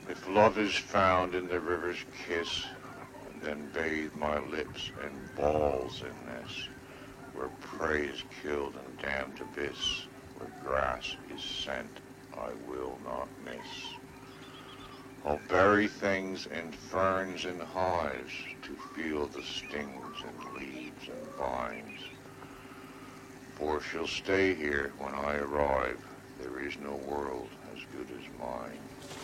If love is found in the river's kiss, then bathe my lips in balls in this, where prey is killed in damned abyss, where grass is sent I will not miss. I'll bury things in ferns and hives to feel the stings in leaves and vines, for she'll stay here when I arrive. There is no world as good as mine.